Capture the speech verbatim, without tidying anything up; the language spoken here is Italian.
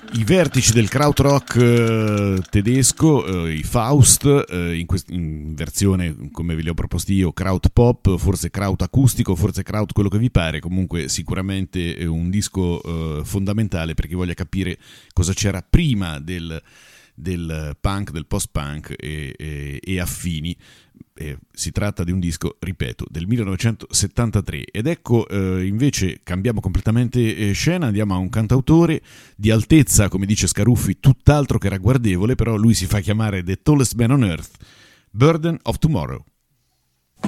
I vertici del krautrock eh, tedesco, eh, i Faust, eh, in, quest- in versione come ve li ho proposti io, kraut pop, forse kraut acustico, forse kraut quello che vi pare, comunque sicuramente è un disco eh, fondamentale per chi voglia capire cosa c'era prima del, del punk, del post-punk e, e, e affini. Eh, si tratta di un disco, ripeto, del millenovecentosettantatré ed ecco eh, invece cambiamo completamente eh, scena, andiamo a un cantautore di altezza, come dice Scaruffi, tutt'altro che ragguardevole, però lui si fa chiamare The Tallest Man on Earth, Burden of Tomorrow.